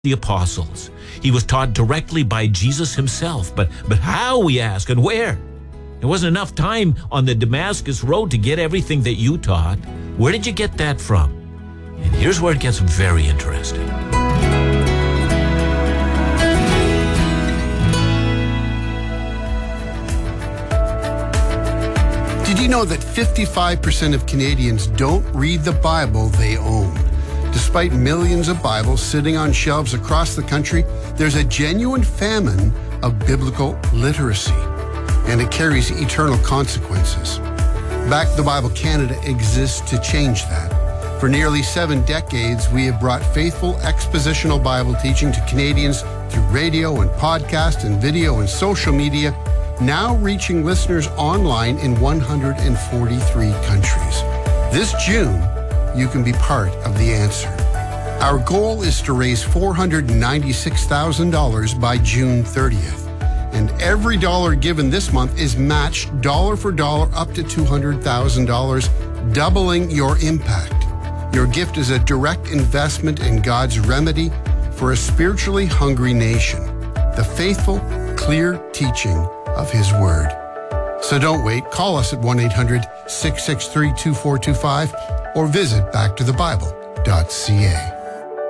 the apostles. He was taught directly by Jesus himself. But how, we ask, and where? There wasn't enough time on the Damascus road to get everything that you taught. Where did you get that from? And here's where it gets very interesting. Did you know that 55% of Canadians don't read the Bible they own? Despite millions of Bibles sitting on shelves across the country, there's a genuine famine of biblical literacy, and it carries eternal consequences. Back the Bible Canada exists to change that. For nearly 7 decades, we have brought faithful expositional Bible teaching to Canadians through radio and podcast and video and social media, now reaching listeners online in 143 countries. This June, you can be part of the answer. Our goal is to raise $496,000 by June 30th. And every dollar given this month is matched dollar for dollar up to $200,000, doubling your impact. Your gift is a direct investment in God's remedy for a spiritually hungry nation, the faithful, clear teaching of His Word. So don't wait. Call us at 1-800-663-2425 or visit backtothebible.ca.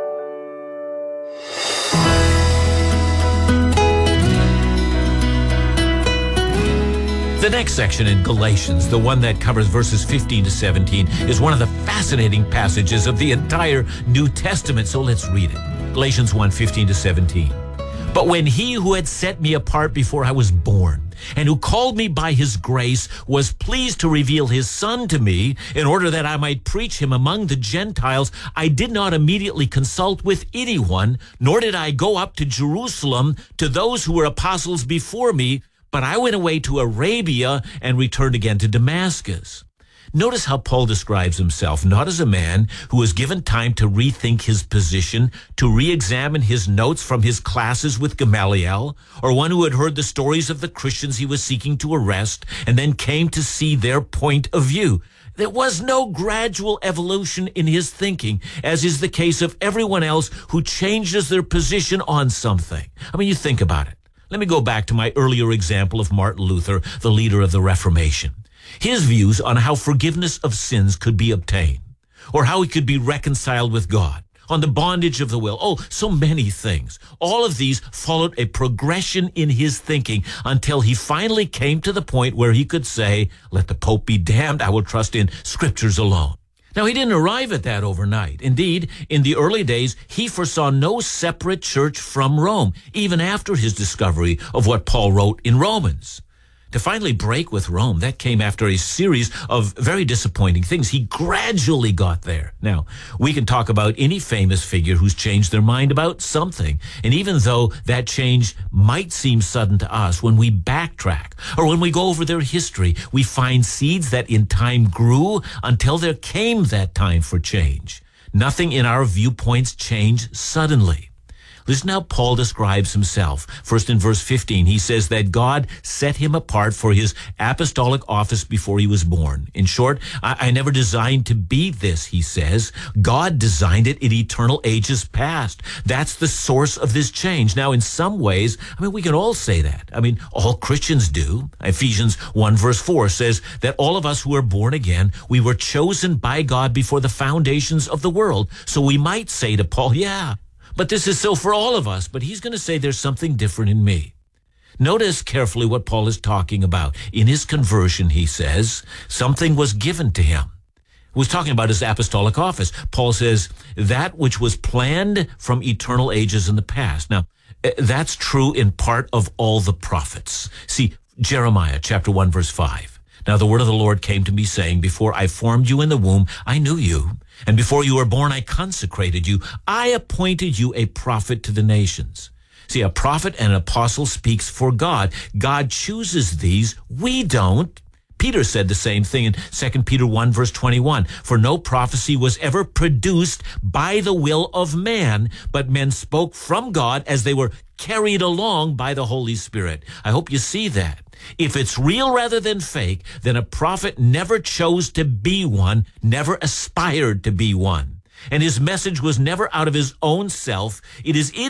The next section in Galatians, the one that covers verses 15 to 17, is one of the fascinating passages of the entire New Testament. So let's read it. Galatians 1, 15 to 17. But when He who had set me apart before I was born, and who called me by His grace, was pleased to reveal His Son to me, in order that I might preach Him among the Gentiles, I did not immediately consult with anyone, nor did I go up to Jerusalem to those who were apostles before me, but I went away to Arabia and returned again to Damascus. Notice how Paul describes himself, not as a man who was given time to rethink his position, to re-examine his notes from his classes with Gamaliel, or one who had heard the stories of the Christians he was seeking to arrest and then came to see their point of view. There was no gradual evolution in his thinking, as is the case of everyone else who changes their position on something. I mean, you think about it. Let me go back to my earlier example of Martin Luther, the leader of the Reformation. His views on how forgiveness of sins could be obtained, or how he could be reconciled with God, on the bondage of the will. Oh, so many things. All of these followed a progression in his thinking until he finally came to the point where he could say, let the Pope be damned, I will trust in Scriptures alone. Now, he didn't arrive at that overnight. Indeed, in the early days, he foresaw no separate church from Rome, even after his discovery of what Paul wrote in Romans. To finally break with Rome, that came after a series of very disappointing things. He gradually got there. Now, we can talk about any famous figure who's changed their mind about something. And even though that change might seem sudden to us, when we backtrack or when we go over their history, we find seeds that in time grew until there came that time for change. Nothing in our viewpoints changed suddenly. Listen how Paul describes himself. First in verse 15, he says that God set him apart for his apostolic office before he was born. In short, I never designed to be this, he says. God designed it in eternal ages past. That's the source of this change. Now, in some ways, we can all say that. All Christians do. Ephesians 1 verse 4 says that all of us who are born again, we were chosen by God before the foundations of the world. So we might say to Paul, yeah, but this is so for all of us. But he's going to say there's something different in me. Notice carefully what Paul is talking about. In his conversion, he says, something was given to him. He was talking about his apostolic office. Paul says, that which was planned from eternal ages in the past. Now, that's true in part of all the prophets. See, Jeremiah chapter 1 verse 5. Now the word of the Lord came to me saying, before I formed you in the womb, I knew you. And before you were born, I consecrated you. I appointed you a prophet to the nations. See, a prophet and an apostle speaks for God. God chooses these. We don't. Peter said the same thing in 2 Peter 1 verse 21. For no prophecy was ever produced by the will of man, but men spoke from God as they were carried along by the Holy Spirit. I hope you see that. If it's real rather than fake, then a prophet never chose to be one, never aspired to be one. And his message was never out of his own self. It is in